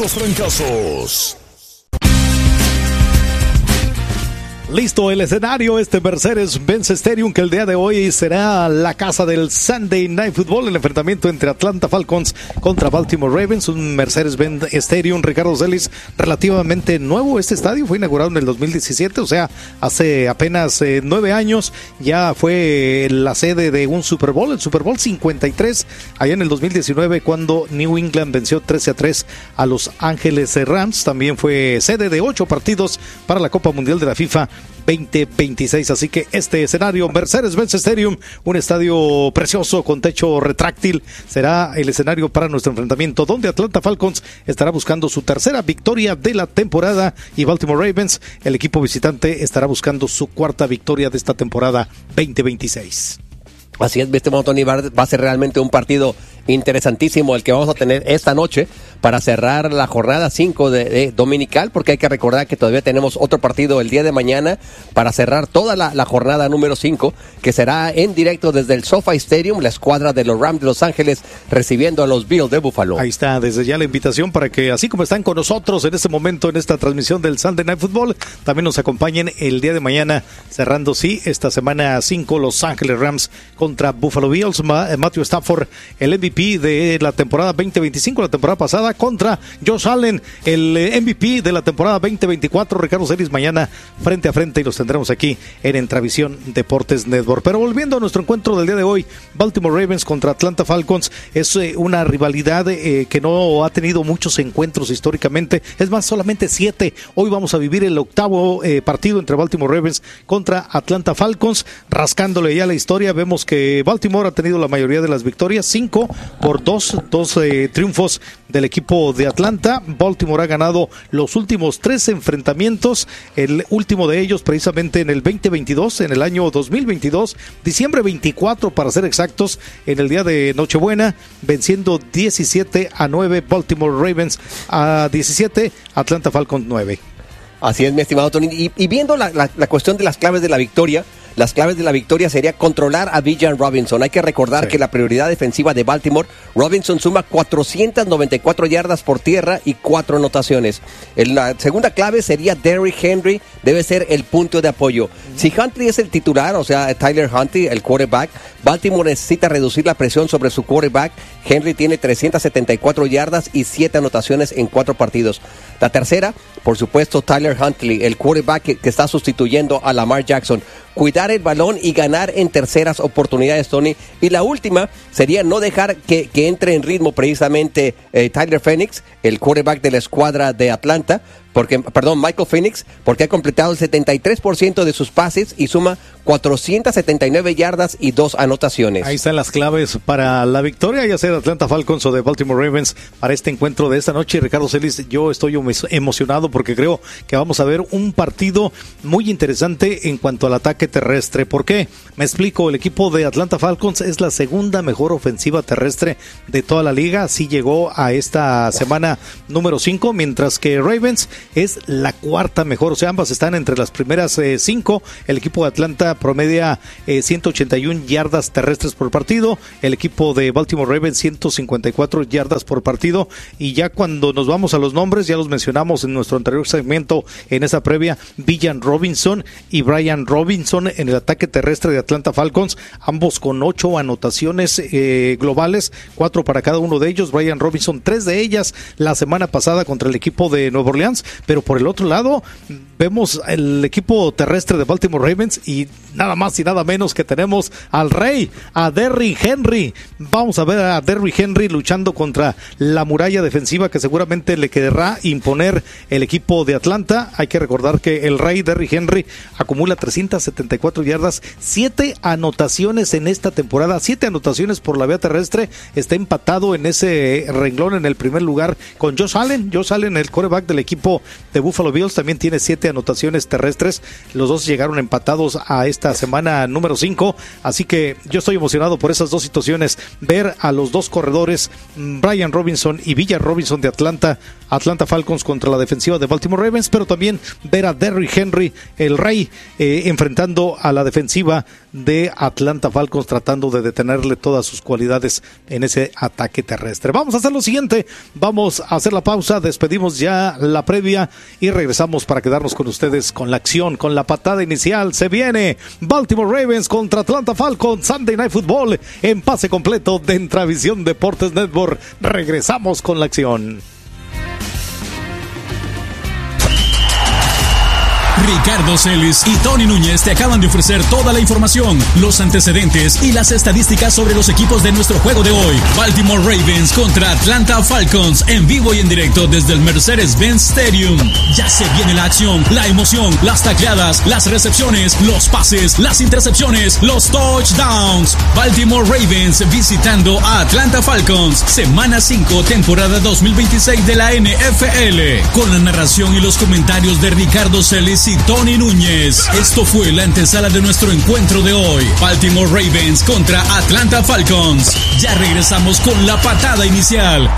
los trancazos. Listo el escenario, Mercedes-Benz Stadium, que el día de hoy será la casa del Sunday Night Football, el enfrentamiento entre Atlanta Falcons contra Baltimore Ravens, un Mercedes-Benz Stadium, Ricardo Celis, relativamente nuevo. Este estadio fue inaugurado en el 2017, o sea, hace apenas 9 años, ya fue la sede de un Super Bowl, el Super Bowl 53, allá en el 2019, cuando New England venció 13-3 a Los Ángeles Rams. También fue sede de 8 partidos para la Copa Mundial de la FIFA 2026, así que este escenario, Mercedes-Benz Stadium, un estadio precioso con techo retráctil, será el escenario para nuestro enfrentamiento, donde Atlanta Falcons estará buscando su tercera victoria de la temporada y Baltimore Ravens, el equipo visitante, estará buscando su cuarta victoria de esta temporada 2026. Así es, mi estimado Tony, va a ser realmente un partido interesantísimo el que vamos a tener esta noche para cerrar la jornada 5 de dominical, porque hay que recordar que todavía tenemos otro partido el día de mañana para cerrar toda la jornada número 5, que será en directo desde el SoFi Stadium, la escuadra de los Rams de Los Ángeles recibiendo a los Bills de Buffalo. Ahí está, desde ya la invitación para que, así como están con nosotros en este momento en esta transmisión del Sunday Night Football, también nos acompañen el día de mañana, cerrando esta semana 5, Los Ángeles Rams contra Buffalo Bills. Matthew Stafford, el MVP de la temporada 2025, la temporada pasada, contra Josh Allen, el MVP de la temporada 2024. Ricardo Celis, mañana frente a frente, y los tendremos aquí en Entravisión Deportes Network. Pero volviendo a nuestro encuentro del día de hoy, Baltimore Ravens contra Atlanta Falcons, es una rivalidad que no ha tenido muchos encuentros históricamente, es más, solamente 7. Hoy vamos a vivir el octavo partido entre Baltimore Ravens contra Atlanta Falcons. Rascándole ya la historia, vemos que Baltimore ha tenido la mayoría de las victorias, 5-2, triunfos del equipo de Atlanta. Baltimore ha ganado los últimos 3 enfrentamientos, el último de ellos precisamente en el 2022, en el año 2022, diciembre 24 para ser exactos, en el día de Nochebuena, venciendo 17-9 Baltimore Ravens a 17 Atlanta Falcons 9. Así es, mi estimado Tony, y viendo la cuestión de las claves de la victoria, las claves de la victoria sería controlar a Bijan Robinson. Hay que recordar que la prioridad defensiva de Baltimore, Robinson suma 494 yardas por tierra y 4 anotaciones. La segunda clave sería Derrick Henry, debe ser el punto de apoyo. Si Huntley es el titular, o sea, Tyler Huntley, el quarterback, Baltimore necesita reducir la presión sobre su quarterback. Henry tiene 374 yardas y 7 anotaciones en 4 partidos. La tercera, por supuesto, Tyler Huntley, el quarterback que está sustituyendo a Lamar Jackson. Cuidar el balón y ganar en terceras oportunidades, Tony. Y la última sería no dejar que entre en ritmo precisamente Tyler Phoenix, el quarterback de la escuadra de Atlanta, Michael Phoenix, porque ha completado el 73% de sus pases y suma 479 yardas y 2 anotaciones. Ahí están las claves para la victoria, ya sea de Atlanta Falcons o de Baltimore Ravens, para este encuentro de esta noche. Ricardo Celis, yo estoy emocionado porque creo que vamos a ver un partido muy interesante en cuanto al ataque terrestre. ¿Por qué? Me explico, el equipo de Atlanta Falcons es la segunda mejor ofensiva terrestre de toda la liga, así llegó a esta semana número 5, mientras que Ravens es la cuarta mejor, o sea, ambas están entre las primeras 5. El equipo de Atlanta promedia 181 yardas terrestres por partido, el equipo de Baltimore Ravens 154 yardas por partido. Y ya cuando nos vamos a los nombres, ya los mencionamos en nuestro anterior segmento, en esa previa, Bijan Robinson y Brian Robinson en el ataque terrestre de Atlanta Falcons, ambos con 8 anotaciones globales, 4 para cada uno de ellos. Brian Robinson 3 de ellas la semana pasada contra el equipo de Nueva Orleans. Pero por el otro lado, vemos el equipo terrestre de Baltimore Ravens y nada más y nada menos que tenemos al rey, a Derrick Henry. Vamos a ver a Derrick Henry luchando contra la muralla defensiva que seguramente le querrá imponer el equipo de Atlanta. Hay que recordar que el rey Derrick Henry acumula 374 yardas, 7 anotaciones en esta temporada, 7 anotaciones por la vía terrestre. Está empatado en ese renglón en el primer lugar con Josh Allen, el quarterback del equipo de Buffalo Bills también tiene 7 anotaciones terrestres. Los dos llegaron empatados a esta semana número 5, así que yo estoy emocionado por esas dos situaciones. Ver a los dos corredores, Brian Robinson y Villar Robinson de Atlanta Falcons contra la defensiva de Baltimore Ravens, pero también ver a Derrick Henry, el rey, enfrentando a la defensiva de Atlanta Falcons, tratando de detenerle todas sus cualidades en ese ataque terrestre. Vamos a hacer lo siguiente, vamos a hacer la pausa, despedimos ya la previa y regresamos para quedarnos con ustedes con la acción, con la patada inicial. Se viene Baltimore Ravens contra Atlanta Falcons, Sunday Night Football en pase completo de Intravisión Deportes Network. Regresamos con la acción. Ricardo Celis y Tony Núñez te acaban de ofrecer toda la información, los antecedentes y las estadísticas sobre los equipos de nuestro juego de hoy. Baltimore Ravens contra Atlanta Falcons, en vivo y en directo desde el Mercedes-Benz Stadium. Ya se viene la acción, la emoción, las tacleadas, las recepciones, los pases, las intercepciones, los touchdowns. Baltimore Ravens visitando a Atlanta Falcons, semana 5, temporada 2026 de la NFL, con la narración y los comentarios de Ricardo Celis y Tony Núñez. Esto fue la antesala de nuestro encuentro de hoy. Baltimore Ravens contra Atlanta Falcons. Ya regresamos con la patada inicial.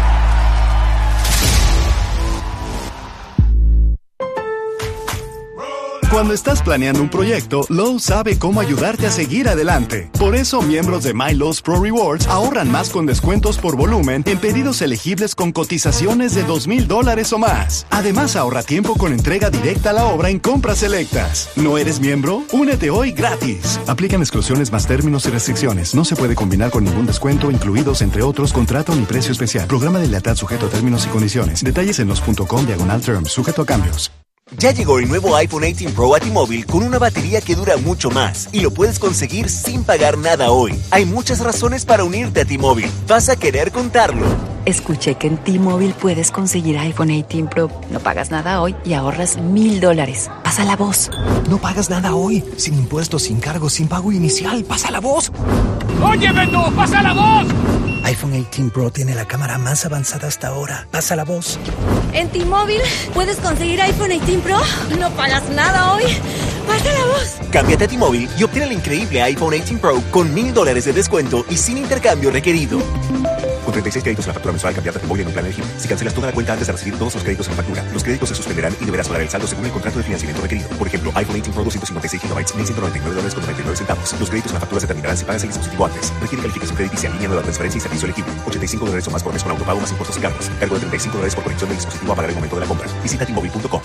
Cuando estás planeando un proyecto, Lowe's sabe cómo ayudarte a seguir adelante. Por eso, miembros de My Lowe's Pro Rewards ahorran más con descuentos por volumen en pedidos elegibles con cotizaciones de $2,000 o más. Además, ahorra tiempo con entrega directa a la obra en compras selectas. ¿No eres miembro? Únete hoy gratis. Aplican exclusiones más términos y restricciones. No se puede combinar con ningún descuento, incluidos, entre otros, contrato ni precio especial. Programa de lealtad sujeto a términos y condiciones. Detalles en los.com/terms, sujeto a cambios. Ya llegó el nuevo iPhone 18 Pro a T-Mobile con una batería que dura mucho más y lo puedes conseguir sin pagar nada hoy. Hay muchas razones para unirte a T-Mobile. Vas a querer contarlo. Escuché que en T-Mobile puedes conseguir iPhone 18 Pro. No pagas nada hoy y ahorras $1,000. Pasa la voz. No pagas nada hoy. Sin impuestos, sin cargos, sin pago inicial. Pasa la voz. ¡Oye, Beto! ¡Pasa la voz! iPhone 18 Pro tiene la cámara más avanzada hasta ahora. Pasa la voz. En T-Mobile puedes conseguir iPhone 18 Pro. No pagas nada hoy. Pasa la voz. Cámbiate a T-Mobile y obtén el increíble iPhone 18 Pro con $1,000 de descuento y sin intercambio requerido. Con 36 créditos en la factura mensual, cambiate a T-Mobile en un plan elegible. Si cancelas toda la cuenta antes de recibir todos los créditos en la factura, los créditos se suspenderán y deberás pagar el saldo según el contrato de financiamiento requerido. Por ejemplo, iPhone 18 Pro 256 GB, $1,199.99. Los créditos en la factura se terminarán si pagas el dispositivo antes. Requiere calificación crediticia, línea nueva, transferencia y servicio elegible. $85 o más por mes con autopago más impuestos y cargos. Cargo de $35 por conexión del dispositivo a pagar el momento de la compra. Visita T-Mobile.com.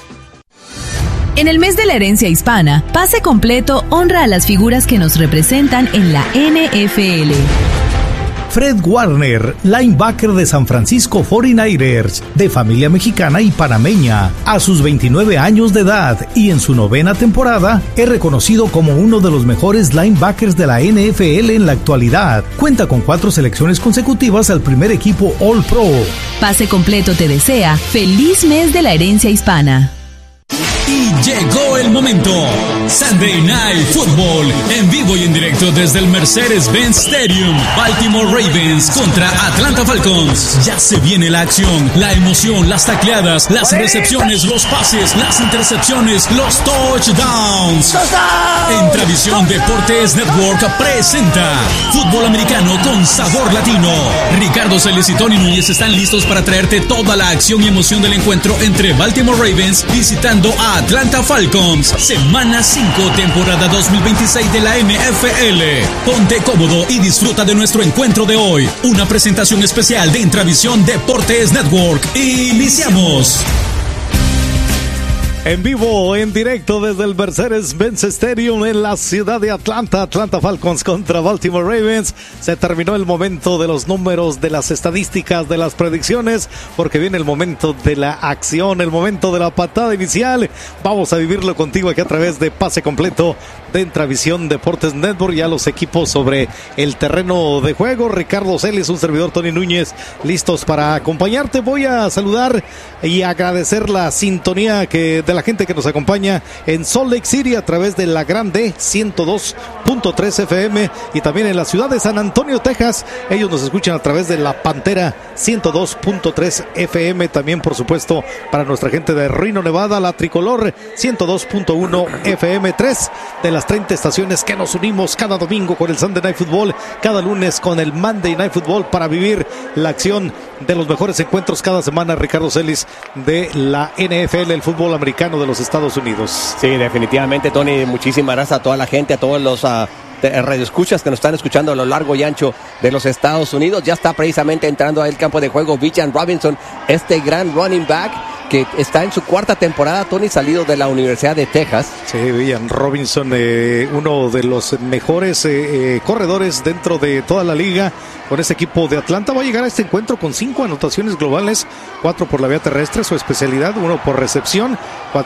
En el mes de la herencia hispana, Pase Completo honra a las figuras que nos representan en la NFL. Fred Warner, linebacker de San Francisco 49ers, de familia mexicana y panameña, a sus 29 años de edad y en su 9ª temporada, es reconocido como uno de los mejores linebackers de la NFL en la actualidad. Cuenta con 4 selecciones consecutivas al primer equipo All Pro. Pase Completo te desea feliz mes de la herencia hispana. Y llegó el momento. Sunday Night Football, en vivo y en directo desde el Mercedes-Benz Stadium. Baltimore Ravens contra Atlanta Falcons. Ya se viene la acción, la emoción, las tacleadas, las recepciones, los pases, las intercepciones, los touchdowns. Intravisión Deportes Network presenta Fútbol Americano con Sabor Latino. Ricardo Celis y Tony Núñez están listos para traerte toda la acción y emoción del encuentro entre Baltimore Ravens visitando a Atlanta Falcons, semana 5, temporada 2026 de la NFL. Ponte cómodo y disfruta de nuestro encuentro de hoy. Una presentación especial de Intravisión Deportes Network. Iniciamos. En vivo, en directo desde el Mercedes-Benz Stadium en la ciudad de Atlanta. Atlanta Falcons contra Baltimore Ravens. Se terminó el momento de los números, de las estadísticas, de las predicciones, porque viene el momento de la acción, el momento de la patada inicial. Vamos a vivirlo contigo aquí a través de Pase Completo de Intravisión Deportes Network. Ya los equipos sobre el terreno de juego. Ricardo Celis, un servidor Tony Núñez, listos para acompañarte. Voy a saludar y agradecer la sintonía que de de la gente que nos acompaña en Salt Lake City a través de la Grande 102.3 FM y también en la ciudad de San Antonio, Texas. Ellos nos escuchan a través de la Pantera 102.3 FM. También, por supuesto, para nuestra gente de Reno, Nevada, la Tricolor 102.1 FM. 3 de las 30 estaciones que nos unimos cada domingo con el Sunday Night Football, cada lunes con el Monday Night Football, para vivir la acción de los mejores encuentros cada semana, Ricardo Celis, de la NFL, el fútbol americano de los Estados Unidos. Sí, definitivamente, Tony, muchísimas gracias a toda la gente, a todos los radioescuchas que nos están escuchando a lo largo y ancho de los Estados Unidos. Ya está precisamente entrando al campo de juego Bijan Robinson, este gran running back que está en su cuarta temporada, Tony, salido de la Universidad de Texas. Sí, Bijan Robinson, uno de los mejores corredores dentro de toda la liga con ese equipo de Atlanta. Va a llegar a este encuentro con 5 anotaciones globales, 4 por la vía terrestre, su especialidad, 1 por recepción,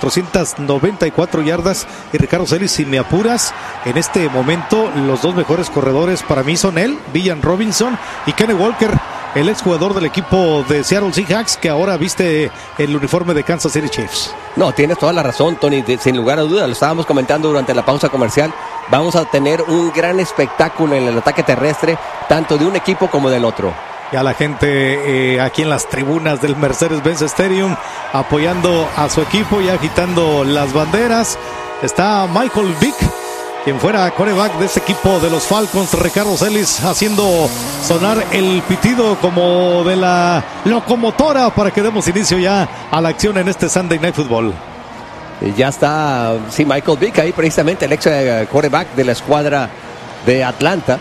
494 yardas. Y Ricardo Celis, si me apuras, en este momento los dos mejores corredores para mí son él, Bijan Robinson, y Kenny Walker, el exjugador del equipo de Seattle Seahawks, que ahora viste el uniforme de Kansas City Chiefs. No, tienes toda la razón, Tony, sin lugar a dudas, lo estábamos comentando durante la pausa comercial. Vamos a tener un gran espectáculo en el ataque terrestre, tanto de un equipo como del otro. Ya la gente aquí en las tribunas del Mercedes-Benz Stadium apoyando a su equipo y agitando las banderas. Está Michael Vick, quien fuera quarterback de este equipo de los Falcons, Ricardo Celis, haciendo sonar el pitido como de la locomotora para que demos inicio ya a la acción en este Sunday Night Football. Y ya está, sí, Michael Vick ahí, precisamente el ex quarterback de la escuadra de Atlanta,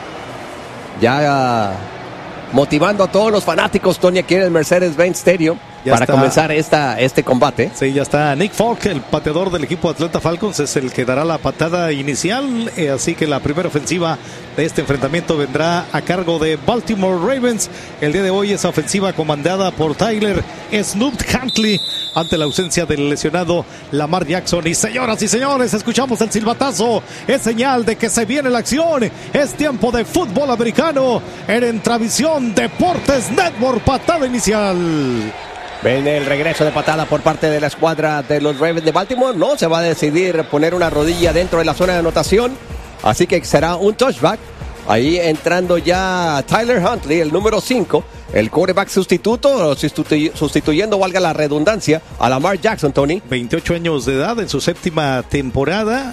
ya motivando a todos los fanáticos, Tony, aquí en el Mercedes-Benz Stadium. Ya para comenzar este combate. Sí, ya está Nick Folk, el pateador del equipo Atlanta Falcons, es el que dará la patada inicial, así que la primera ofensiva de este enfrentamiento vendrá a cargo de Baltimore Ravens. El día de hoy esa ofensiva comandada por Tyler Snoop Huntley ante la ausencia del lesionado Lamar Jackson. Y señoras y señores, escuchamos el silbatazo, es señal de que se viene la acción, es tiempo de fútbol americano en Entravisión Deportes Network, patada inicial. Ven el regreso de patada por parte de la escuadra de los Ravens de Baltimore. No se va a decidir poner una rodilla dentro de la zona de anotación, así que será un touchback. Ahí entrando ya Tyler Huntley, el número 5, el quarterback sustituyendo, valga la redundancia, a Lamar Jackson, Tony. 28 años de edad, en su séptima temporada.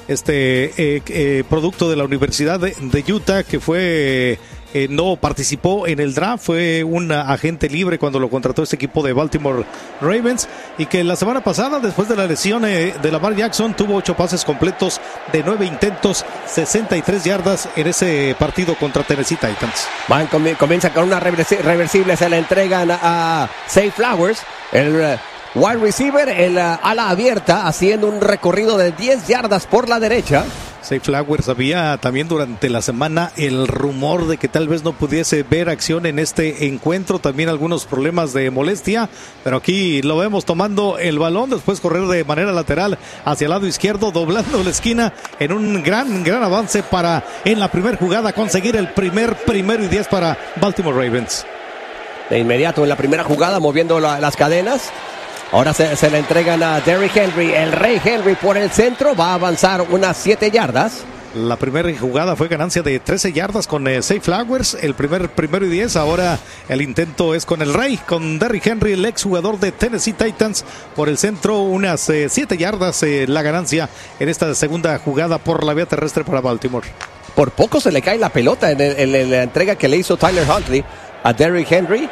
Producto de la Universidad de Utah, que fue... no participó en el draft, fue un agente libre cuando lo contrató este equipo de Baltimore Ravens, y que la semana pasada, después de la lesión de Lamar Jackson, tuvo 8 pases completos de 9 intentos, 63 yardas en ese partido contra Tennessee Titans. Comienza con una reversible, se la entregan a Zay Flowers, el wide receiver, el ala abierta, haciendo un recorrido de 10 yardas por la derecha. Zay Flowers, había también durante la semana el rumor de que tal vez no pudiese ver acción en este encuentro, también algunos problemas de molestia, pero aquí lo vemos tomando el balón, después correr de manera lateral hacia el lado izquierdo, doblando la esquina en un gran avance para en la primera jugada conseguir el primero y 10 para Baltimore Ravens. De inmediato en la primera jugada, moviendo las cadenas. Ahora se le entregan a Derrick Henry, el Rey Henry por el centro, va a avanzar unas 7 yardas. La primera jugada fue ganancia de 13 yardas con Zay Flowers, el primero y 10, ahora el intento es con el Rey, con Derrick Henry, el exjugador de Tennessee Titans, por el centro, unas 7 yardas la ganancia en esta segunda jugada por la vía terrestre para Baltimore. Por poco se le cae la pelota en la entrega que le hizo Tyler Huntley a Derrick Henry.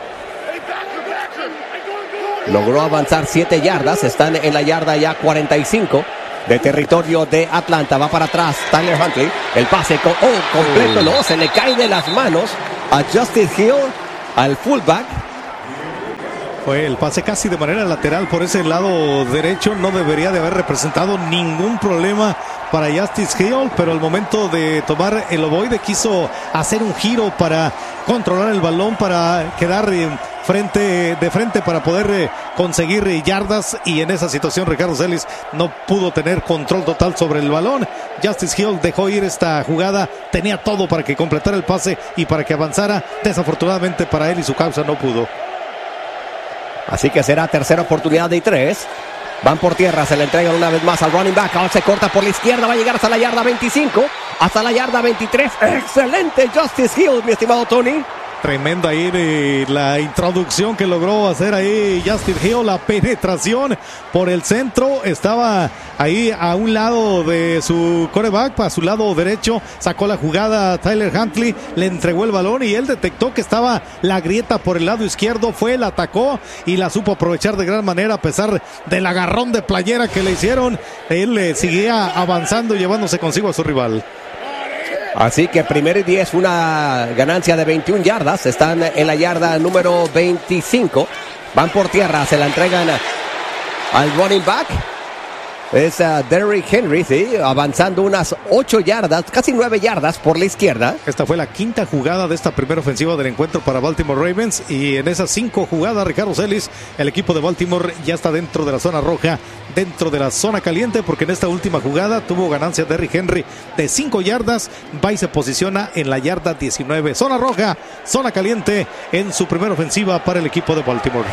Logró avanzar 7 yardas, están en la yarda ya 45 de territorio de Atlanta. Va para atrás Tyler Huntley, el pase completo, no, se le cae de las manos a Justice Hill, al fullback. Fue el pase casi de manera lateral por ese lado derecho, no debería de haber representado ningún problema para Justice Hill, pero al momento de tomar el ovoide quiso hacer un giro para controlar el balón, para quedar de frente para poder conseguir yardas, y en esa situación Ricardo Celis no pudo tener control total sobre el balón. Justice Hill dejó ir esta jugada, tenía todo para que completara el pase y para que avanzara, desafortunadamente para él y su causa no pudo. Así que será tercera oportunidad de 3. Van por tierra, se le entregan una vez más al running back. Ahora se corta por la izquierda, va a llegar hasta la yarda 25, hasta la yarda 23. Excelente Justice Hill, mi estimado Tony. Tremenda ahí la introducción que logró hacer ahí Justin Hill, la penetración por el centro, estaba ahí a un lado de su quarterback, a su lado derecho, sacó la jugada Tyler Huntley, le entregó el balón y él detectó que estaba la grieta por el lado izquierdo, fue, la atacó y la supo aprovechar de gran manera a pesar del agarrón de playera que le hicieron, él seguía avanzando y llevándose consigo a su rival. Así que 1st y 10, una ganancia de 21 yardas. Están en la yarda número 25. Van por tierra, se la entregan al running back. Es Derrick Henry, sí, avanzando unas 8 yardas, casi 9 yardas por la izquierda. Esta fue la quinta jugada de esta primera ofensiva del encuentro para Baltimore Ravens. Y en esas 5 jugadas, Ricardo Celis, el equipo de Baltimore ya está dentro de la zona roja, dentro de la zona caliente, porque en esta última jugada tuvo ganancia Derrick Henry de 5 yardas. Va y se posiciona en la yarda 19. Zona roja, zona caliente en su primera ofensiva para el equipo de Baltimore.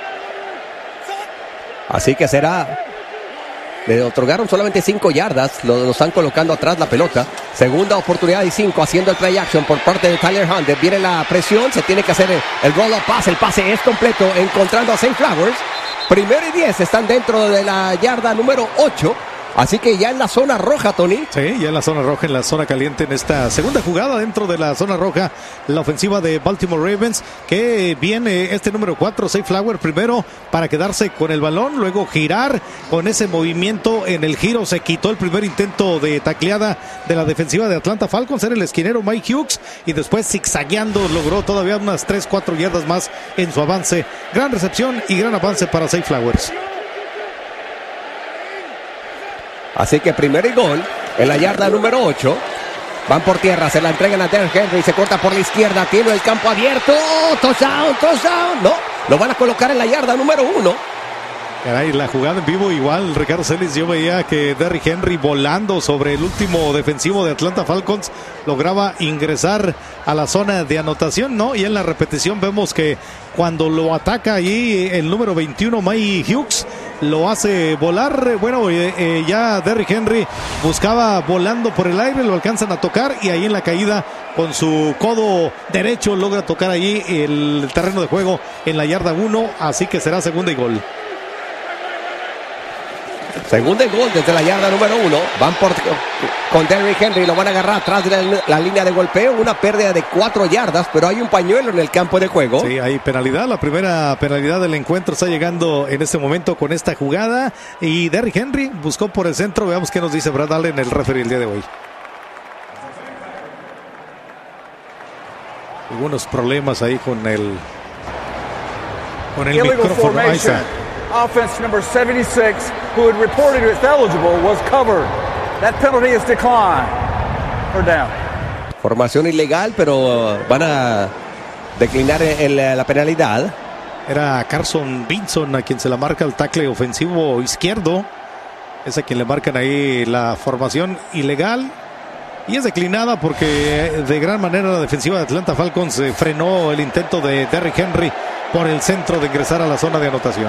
Así que será... Le otorgaron solamente 5 yardas, lo están colocando atrás la pelota. Segunda oportunidad y 5, haciendo el play action por parte de Tyler Hunt. Viene la presión, se tiene que hacer el roll-up pass, el pase es completo, encontrando a Zay Flowers. 1st y 10, están dentro de la yarda número 8. Así que ya en la zona roja, Tony. Sí, ya en la zona roja, en la zona caliente, en esta segunda jugada dentro de la zona roja, la ofensiva de Baltimore Ravens, que viene este número 4, Zay Flowers, primero para quedarse con el balón, luego girar con ese movimiento en el giro, se quitó el primer intento de tacleada de la defensiva de Atlanta Falcons, era el esquinero Mike Hughes, y después zigzagueando logró todavía unas 3-4 yardas más en su avance. Gran recepción y gran avance para Zay Flowers. Así que 1st y gol en la yarda número 8. Van por tierra, se la entregan a Derrick Henry, se corta por la izquierda, tiene el campo abierto. Touchdown. No, lo van a colocar en la yarda número 1. Caray, la jugada en vivo igual, Ricardo Celis, yo veía que Derrick Henry volando sobre el último defensivo de Atlanta Falcons lograba ingresar a la zona de anotación, ¿no? Y en la repetición vemos que cuando lo ataca allí el número 21, Mike Hughes, lo hace volar. Bueno, ya Derrick Henry buscaba volando por el aire, lo alcanzan a tocar y ahí en la caída con su codo derecho logra tocar allí el terreno de juego en la yarda 1, así que será segunda y gol. Segunda y gol desde la yarda número 1. Van con Derrick Henry, lo van a agarrar atrás de la línea de golpeo. Una pérdida de 4 yardas, pero hay un pañuelo en el campo de juego. Sí, hay penalidad. La primera penalidad del encuentro está llegando en este momento con esta jugada. Y Derrick Henry buscó por el centro. Veamos qué nos dice Brad Allen, el referee, el día de hoy. Algunos problemas ahí con el micrófono. Ahí está. Offense number 76, who had reported it's eligible, was covered. That penalty is declined for down. Formación ilegal, pero van a declinar la penalidad. Era Carson Vinson a quien se la marca el tackle ofensivo izquierdo. Es a quien le marcan ahí la formación ilegal. Y es declinada porque de gran manera la defensiva de Atlanta Falcons frenó el intento de Derrick Henry por el centro de ingresar a la zona de anotación.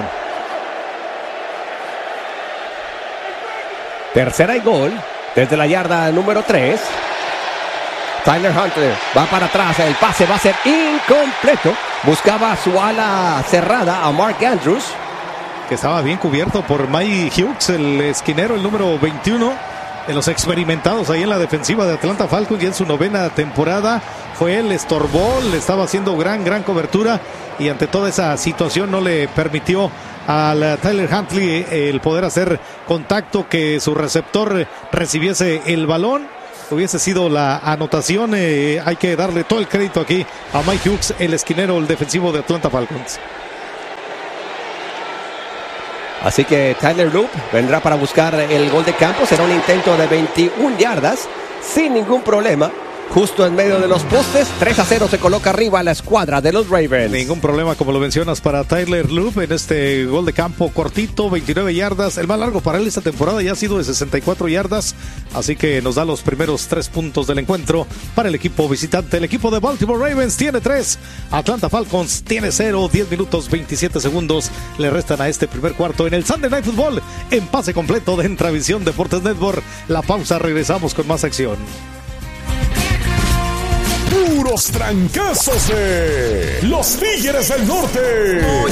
Tercera y gol desde la yarda número 3. Tyler Hunter va para atrás, el pase va a ser incompleto. Buscaba su ala cerrada a Mark Andrews, que estaba bien cubierto por Mike Hughes, el esquinero, el número 21 de los experimentados ahí en la defensiva de Atlanta Falcons, y en su 9ª temporada fue él, estorbó, le estaba haciendo gran cobertura, y ante toda esa situación no le permitió al Tyler Huntley el poder hacer contacto, que su receptor recibiese el balón. Hubiese sido la anotación. Hay que darle todo el crédito aquí a Mike Hughes, el esquinero, el defensivo de Atlanta Falcons. Así que Tyler Loop vendrá para buscar el gol de campo. Será un intento de 21 yardas sin ningún problema. justo en medio de los postes. 3-0 se coloca arriba la escuadra de los Ravens. Ningún problema, como lo mencionas, para Tyler Loop en este gol de campo cortito, 29 yardas. El más largo para él esta temporada ya ha sido de 64 yardas. Así que nos da los primeros 3 puntos del encuentro para el equipo visitante. El equipo de Baltimore Ravens tiene 3. Atlanta Falcons tiene 0. 10 minutos 27 segundos le restan a este primer cuarto en el Sunday Night Football en pase completo de Entravisión Deportes Network. La pausa, regresamos con más acción. Puros trancazos de los Tigres del Norte.